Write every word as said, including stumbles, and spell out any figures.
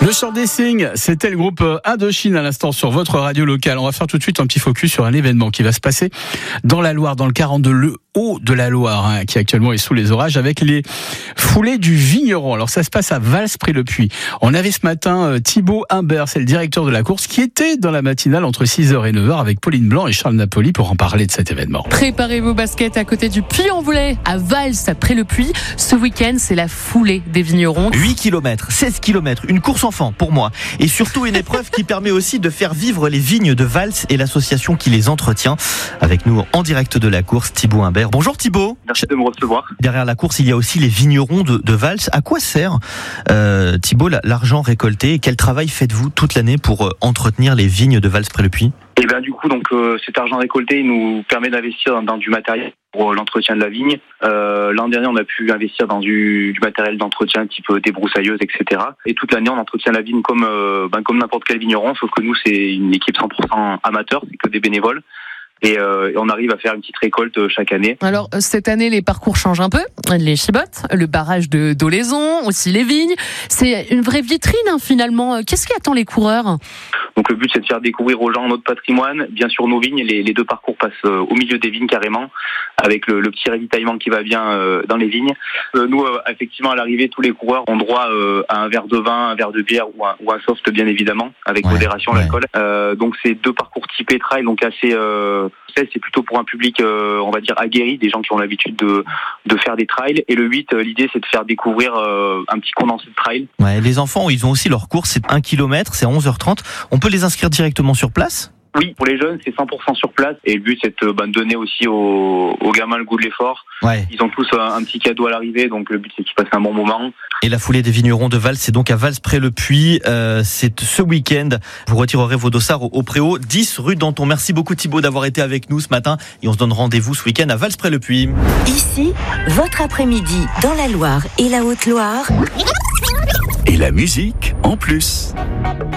Le chant des signes, c'était le groupe Indochine à l'instant sur votre radio locale. On va faire tout de suite un petit focus sur un événement qui va se passer dans la Loire, dans le quarante-deux, le haut de la Loire, hein, qui actuellement est sous les orages, avec les foulées du vigneron. Alors ça se passe à Vals-près-le-Puy. On avait ce matin euh, Thibaut Humbert, c'est le directeur de la course, qui était dans la matinale entre six heures et neuf heures avec Pauline Blanc et Charles Napoli pour en parler de cet événement. Préparez vos baskets à côté du Puy-en-Velay, à Vals-près-le-Puy. Ce week-end, c'est la foulée des vignerons. huit kilomètres, seize kilomètres, une course enfant pour moi. Et surtout une épreuve qui permet aussi de faire vivre les vignes de Vals et l'association qui les entretient. Avec nous en direct de la course, Thibaut Humbert. Bonjour Thibaut. Merci de me recevoir. Derrière la course, il y a aussi les vignerons de, de Vals. À quoi sert, euh, Thibaut, l'argent récolté et quel travail faites-vous toute l'année pour euh, entretenir les vignes de Vals-près-le-Puy ? Et bien du coup, donc euh, cet argent récolté nous permet d'investir dans, dans du matériel pour l'entretien de la vigne. Euh, l'an dernier, on a pu investir dans du, du matériel d'entretien type débroussailleuse, et cetera. Et toute l'année, on entretient la vigne comme euh, ben, comme n'importe quel vigneron, sauf que nous, c'est une équipe cent pour cent amateur, c'est que des bénévoles. Et, euh, et on arrive à faire une petite récolte chaque année. Alors cette année, les parcours changent un peu. Les chibottes, le barrage de d'Olaison, aussi les vignes. C'est une vraie vitrine hein, finalement. Qu'est-ce qui attend les coureurs ? Donc le but, c'est de faire découvrir aux gens notre patrimoine, bien sûr nos vignes. Les, les deux parcours passent euh, au milieu des vignes carrément, avec le, le petit ravitaillement qui va bien euh, dans les vignes. Euh, nous, euh, effectivement, à l'arrivée, tous les coureurs ont droit euh, à un verre de vin, un verre de bière ou un, ou un soft, bien évidemment, avec ouais, modération ouais. l'alcool. Euh, donc c'est deux parcours typés trail, donc assez... Euh, c'est plutôt pour un public, euh, on va dire, aguerri, des gens qui ont l'habitude de, de faire des trails. Et le huit, euh, l'idée, c'est de faire découvrir euh, un petit condensé de trail. Ouais, les enfants, ils ont aussi leur course, c'est un kilomètre, c'est à onze heures trente. On peut les inscrire directement sur place ? Oui, pour les jeunes, c'est cent pour cent sur place. Et le but, c'est de bah, donner aussi aux, aux gamins le goût de l'effort. Ouais. Ils ont tous un, un petit cadeau à l'arrivée, donc le but, c'est qu'ils passent un bon moment. Et la foulée des vignerons de Vals, c'est donc à Vals-près-le-Puy. Euh, c'est ce week-end. Vous retirerez vos dossards au, au Préau, dix rue Danton. Merci beaucoup Thibaut d'avoir été avec nous ce matin. Et on se donne rendez-vous ce week-end à Vals-près-le-Puy. Ici, votre après-midi dans la Loire et la Haute-Loire. Et la musique en plus.